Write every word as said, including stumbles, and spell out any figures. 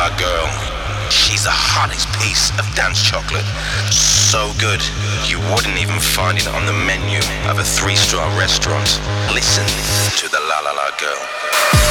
La girl. She's the hottest piece of dance chocolate. So good, you wouldn't even find it on the menu of a three-star restaurant. Listen to the La La La girl.